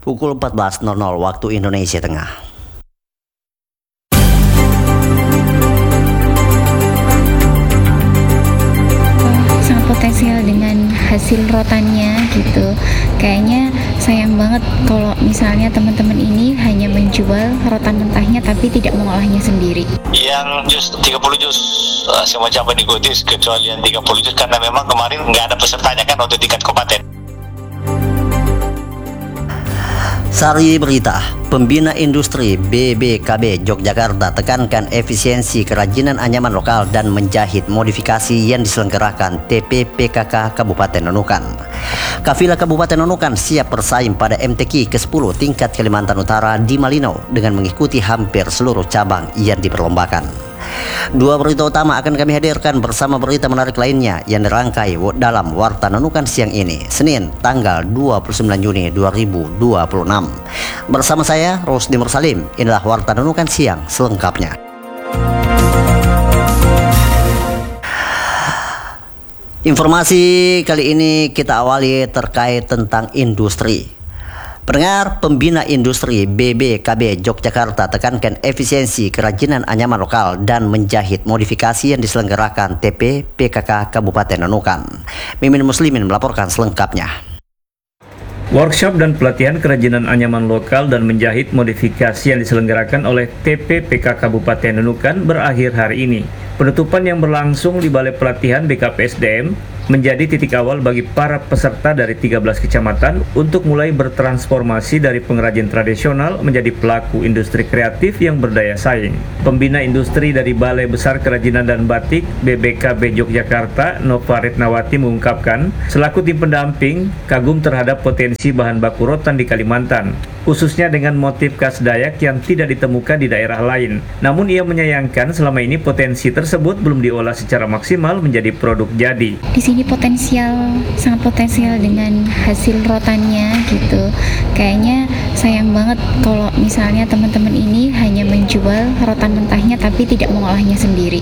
pukul 14.00 waktu Indonesia Tengah. Sangat potensial dengan hasil rotannya gitu. Kayaknya sayang banget kalau misalnya teman-teman ini hanya menjual rotan mentahnya tapi tidak mengolahnya sendiri. Yang jus 30 jus semua cabang diikuti kecuali yang 30 jus karena memang kemarin nggak ada pesertanya kan untuk tingkat kabupaten. Sari Berita, Pembina Industri BBKB Yogyakarta tekankan efisiensi kerajinan anyaman lokal dan menjahit modifikasi yang diselenggarakan TPPKK Kabupaten Nunukan. Kafilah Kabupaten Nunukan siap bersaing pada MTQ ke-10 tingkat Kalimantan Utara di Malino dengan mengikuti hampir seluruh cabang yang diperlombakan. Dua berita utama akan kami hadirkan bersama berita menarik lainnya yang dirangkai dalam Warta Nunukan siang ini, Senin tanggal 29 Juni 2026. Bersama saya, Rusdi Mursalim, inilah Warta Nunukan siang selengkapnya. Informasi kali ini kita awali terkait tentang industri. Pendengar, Pembina Industri BBKB Yogyakarta tekankan efisiensi kerajinan anyaman lokal dan menjahit modifikasi yang diselenggarakan TPPKK Kabupaten Nunukan. Mimin Muslimin melaporkan selengkapnya. Workshop dan pelatihan kerajinan anyaman lokal dan menjahit modifikasi yang diselenggarakan oleh TPPK Kabupaten Nunukan berakhir hari ini. Penutupan yang berlangsung di Balai Pelatihan BKPSDM menjadi titik awal bagi para peserta dari 13 kecamatan untuk mulai bertransformasi dari pengrajin tradisional menjadi pelaku industri kreatif yang berdaya saing. Pembina industri dari Balai Besar Kerajinan dan Batik BBKB Yogyakarta, Nova Retnawati mengungkapkan, selaku tim pendamping, kagum terhadap potensi bahan baku rotan di Kalimantan, khususnya dengan motif khas Dayak yang tidak ditemukan di daerah lain. Namun ia menyayangkan selama ini potensi tersebut belum diolah secara maksimal menjadi produk jadi. Di sini sangat potensial dengan hasil rotannya gitu. Kayaknya sayang banget kalau misalnya teman-teman ini hanya menjual rotan mentahnya tapi tidak mengolahnya sendiri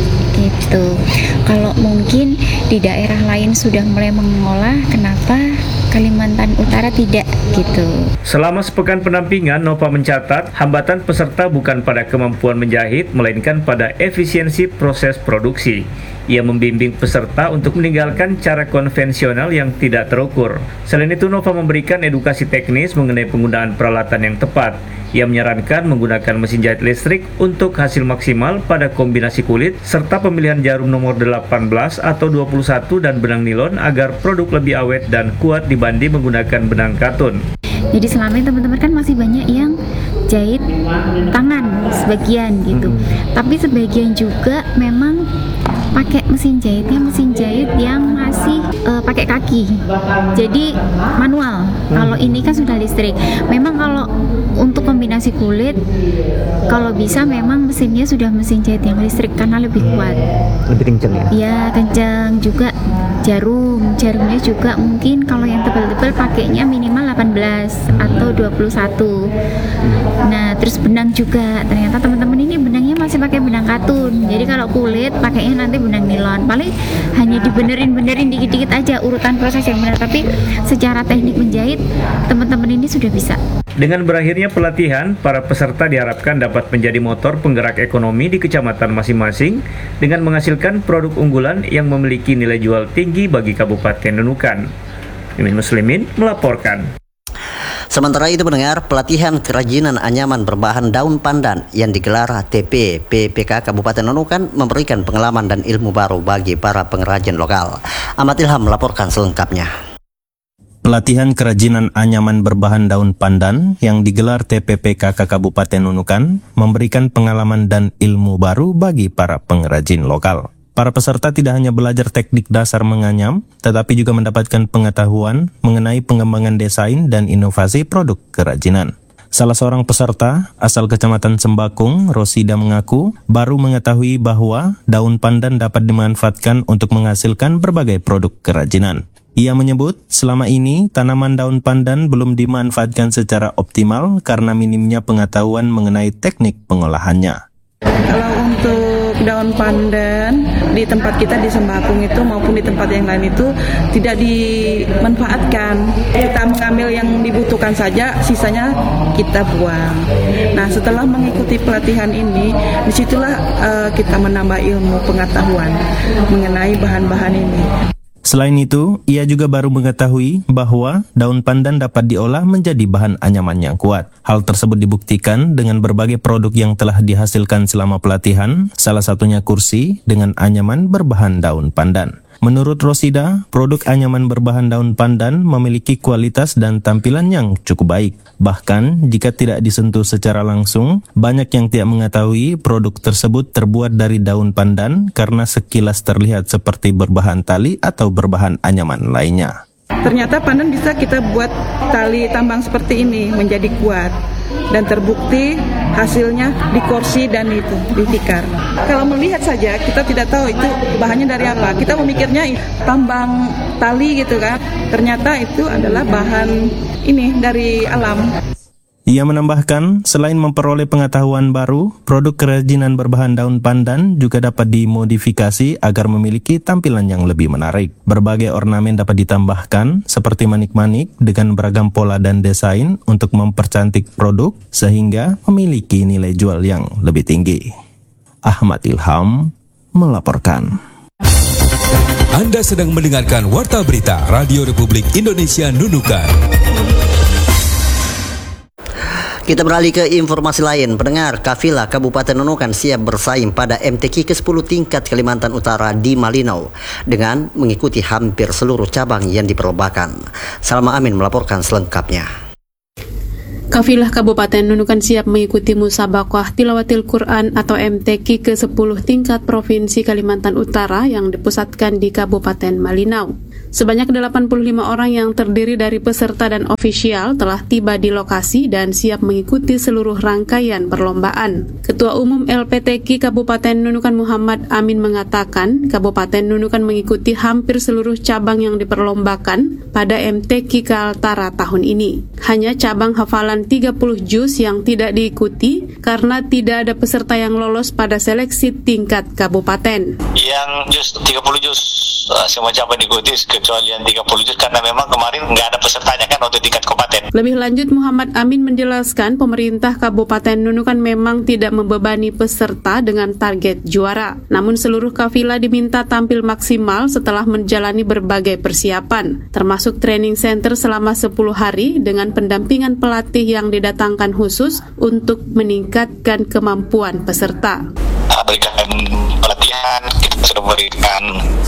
gitu. Kalau mungkin di daerah lain sudah mulai mengolah, kenapa Kalimantan Utara tidak gitu. Selama sepekan pendampingan, Nova mencatat hambatan peserta bukan pada kemampuan menjahit, melainkan pada efisiensi proses produksi. Ia membimbing peserta untuk meninggalkan cara konvensional yang tidak terukur. Selain itu, Nova memberikan edukasi teknis mengenai penggunaan peralatan yang tepat. Ia menyarankan menggunakan mesin jahit listrik untuk hasil maksimal pada kombinasi kulit, serta pemilihan jarum nomor 18 atau 21 dan benang nilon agar produk lebih awet dan kuat dibanding menggunakan benang katun. Jadi selama ini teman-teman kan masih banyak yang jahit tangan sebagian gitu. Tapi sebagian juga memang pakai mesin jahit yang masih pakai kaki, jadi manual. Kalau ini kan sudah listrik. Memang kalau untuk kombinasi kulit, kalau bisa memang mesinnya sudah mesin jahit yang listrik karena lebih kuat, Lebih kencang ya? Ya kencang. Juga jarumnya juga mungkin kalau yang tebal-tebal pakainya minimal 18 atau 21. Nah terus benang juga, ternyata teman-teman ini benangnya masih pakai benang katun. Jadi kalau kulit pakainya nanti benang nilon. Paling hanya dibenerin dikit-dikit aja urutan proses yang benar, tapi secara teknik menjahit teman-teman ini sudah bisa. Dengan berakhirnya pelatihan, para peserta diharapkan dapat menjadi motor penggerak ekonomi di kecamatan masing-masing dengan menghasilkan produk unggulan yang memiliki nilai jual tinggi bagi Kabupaten Nunukan. Mimin Muslimin melaporkan. Sementara itu pendengar, pelatihan kerajinan anyaman berbahan daun pandan yang digelar TPPK Kabupaten Nunukan memberikan pengalaman dan ilmu baru bagi para pengrajin lokal. Ahmad Ilham melaporkan selengkapnya. Pelatihan kerajinan anyaman berbahan daun pandan yang digelar TPPKK Kabupaten Nunukan memberikan pengalaman dan ilmu baru bagi para pengrajin lokal. Para peserta tidak hanya belajar teknik dasar menganyam, tetapi juga mendapatkan pengetahuan mengenai pengembangan desain dan inovasi produk kerajinan. Salah seorang peserta asal Kecamatan Sembakung, Rosida mengaku baru mengetahui bahwa daun pandan dapat dimanfaatkan untuk menghasilkan berbagai produk kerajinan. Ia menyebut selama ini tanaman daun pandan belum dimanfaatkan secara optimal karena minimnya pengetahuan mengenai teknik pengolahannya. Kalau untuk untuk daun pandan di tempat kita di Sembakung itu maupun di tempat yang lain itu tidak dimanfaatkan. Kita mengambil yang dibutuhkan saja, sisanya kita buang. Nah, setelah mengikuti pelatihan ini, disitulah kita menambah ilmu pengetahuan mengenai bahan-bahan ini. Selain itu, ia juga baru mengetahui bahwa daun pandan dapat diolah menjadi bahan anyaman yang kuat. Hal tersebut dibuktikan dengan berbagai produk yang telah dihasilkan selama pelatihan, salah satunya kursi dengan anyaman berbahan daun pandan. Menurut Rosida, produk anyaman berbahan daun pandan memiliki kualitas dan tampilan yang cukup baik. Bahkan, jika tidak disentuh secara langsung, banyak yang tidak mengetahui produk tersebut terbuat dari daun pandan karena sekilas terlihat seperti berbahan tali atau berbahan anyaman lainnya. Ternyata pandan bisa kita buat tali tambang seperti ini menjadi kuat. Dan terbukti hasilnya di kursi dan itu di tikar. Kalau melihat saja kita tidak tahu itu bahannya dari apa. Kita memikirnya tambang tali gitu kan. Ternyata itu adalah bahan ini dari alam. Ia menambahkan, selain memperoleh pengetahuan baru, produk kerajinan berbahan daun pandan juga dapat dimodifikasi agar memiliki tampilan yang lebih menarik. Berbagai ornamen dapat ditambahkan, seperti manik-manik dengan beragam pola dan desain untuk mempercantik produk, sehingga memiliki nilai jual yang lebih tinggi. Ahmad Ilham melaporkan. Anda sedang mendengarkan Warta Berita Radio Republik Indonesia Nunukan. Kita beralih ke informasi lain. Pendengar, kafilah Kabupaten Nunukan siap bersaing pada MTQ ke-10 tingkat Kalimantan Utara di Malinau dengan mengikuti hampir seluruh cabang yang diperlombakan. Salma Amin melaporkan selengkapnya. Kafilah Kabupaten Nunukan siap mengikuti Musabaqah Tilawatil Quran atau MTQ ke-10 tingkat Provinsi Kalimantan Utara yang dipusatkan di Kabupaten Malinau. Sebanyak 85 orang yang terdiri dari peserta dan ofisial telah tiba di lokasi dan siap mengikuti seluruh rangkaian perlombaan. Ketua Umum LPTQ Kabupaten Nunukan Muhammad Amin mengatakan, Kabupaten Nunukan mengikuti hampir seluruh cabang yang diperlombakan pada MTQ Kaltara tahun ini. Hanya cabang hafalan 30 juz yang tidak diikuti karena tidak ada peserta yang lolos pada seleksi tingkat kabupaten. Yang juz 30 juz semua cabang diikuti kecuali yang 30 juz karena memang kemarin nggak ada pesertanya kan untuk tingkat kabupaten. Lebih lanjut, Muhammad Amin menjelaskan pemerintah Kabupaten Nunukan memang tidak membebani peserta dengan target juara. Namun seluruh kafilah diminta tampil maksimal setelah menjalani berbagai persiapan, termasuk training center selama 10 hari dengan pendampingan pelatih yang didatangkan khusus untuk meningkatkan kemampuan peserta. Berikan pelatihan, kita sudah berikan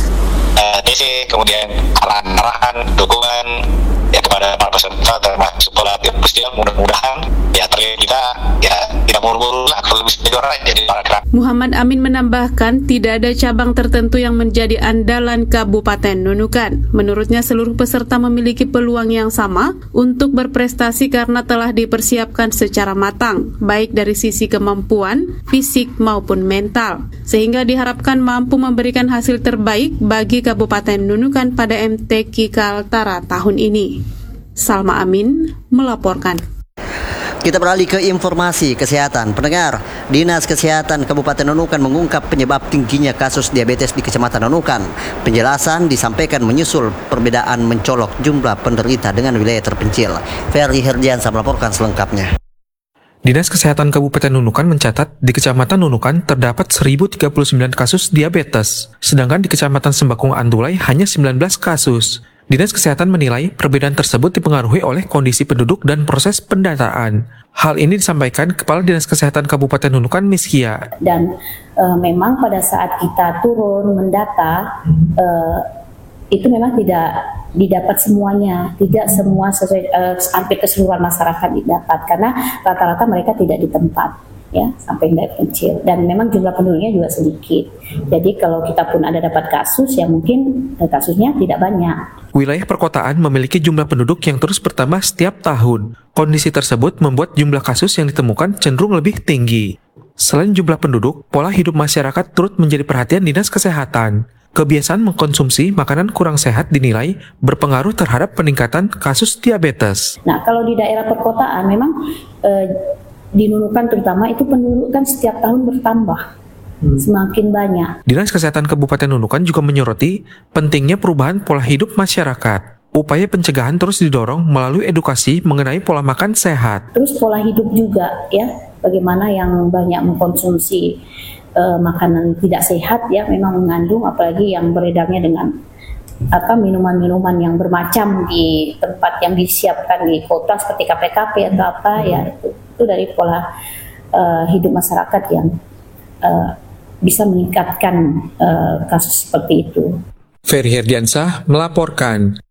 TC, kemudian arahan, dukungan ya kepada para peserta termasuk pelatih ofisial. Mudah-mudahan ya target kita ya tidak buru-buru lah kalau bisa juara jadi para keren. Muhammad Amin menambahkan tidak ada cabang tertentu yang menjadi andalan Kabupaten Nunukan. Menurutnya seluruh peserta memiliki peluang yang sama untuk berprestasi karena telah dipersiapkan secara matang, baik dari sisi kemampuan, fisik maupun mental, sehingga diharapkan mampu memberikan hasil terbaik bagi Kabupaten Nunukan pada MTQ Kaltara tahun ini. Salma Amin melaporkan. Kita beralih ke informasi kesehatan. Pendengar, Dinas Kesehatan Kabupaten Nunukan mengungkap penyebab tingginya kasus diabetes di Kecamatan Nunukan. Penjelasan disampaikan menyusul perbedaan mencolok jumlah penderita dengan wilayah terpencil. Ferry Herdiansa melaporkan selengkapnya. Dinas Kesehatan Kabupaten Nunukan mencatat di Kecamatan Nunukan terdapat 1039 kasus diabetes, sedangkan di Kecamatan Sembakung Andulai hanya 19 kasus. Dinas Kesehatan menilai perbedaan tersebut dipengaruhi oleh kondisi penduduk dan proses pendataan. Hal ini disampaikan Kepala Dinas Kesehatan Kabupaten Nunukan Miskia. Dan memang pada saat kita turun mendata, itu memang tidak didapat semuanya, tidak semua sesuai, hampir keseluruhan masyarakat didapat karena rata-rata mereka tidak di tempat. Ya, sampai dari kecil, dan memang jumlah penduduknya juga sedikit. Jadi kalau kita pun ada dapat kasus, ya mungkin kasusnya tidak banyak. Wilayah perkotaan memiliki jumlah penduduk yang terus bertambah setiap tahun. Kondisi tersebut membuat jumlah kasus yang ditemukan cenderung lebih tinggi. Selain jumlah penduduk, pola hidup masyarakat turut menjadi perhatian Dinas Kesehatan. Kebiasaan mengkonsumsi makanan kurang sehat dinilai berpengaruh terhadap peningkatan kasus diabetes. Nah, kalau di daerah perkotaan memang di Nunukan terutama itu penduduk kan setiap tahun bertambah. semakin banyak. Dinas Kesehatan Kabupaten Nunukan juga menyoroti pentingnya perubahan pola hidup masyarakat. Upaya pencegahan terus didorong melalui edukasi mengenai pola makan sehat. Terus pola hidup juga ya, bagaimana yang banyak mengkonsumsi makanan tidak sehat ya, memang mengandung, apalagi yang beredarnya dengan minuman-minuman yang bermacam di tempat yang disiapkan di kota seperti KPKP atau apa ya, itu dari pola hidup masyarakat yang bisa meningkatkan kasus seperti itu. Ferry Herdiansah melaporkan.